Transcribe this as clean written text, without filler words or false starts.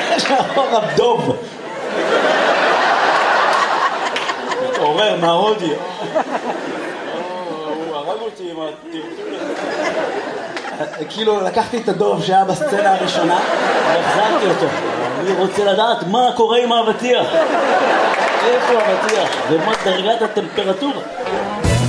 הרב דוב. מתעורר מההודי. הוא הרג אותי עם הטרטור. כאילו לקחתי את הדוב שהיה בסצנה הראשונה והחזרתי אותו. אני רוצה לדעת מה קורה עם האבטיח. איפה האבטיח? ומה דרגת הטמפרטורה?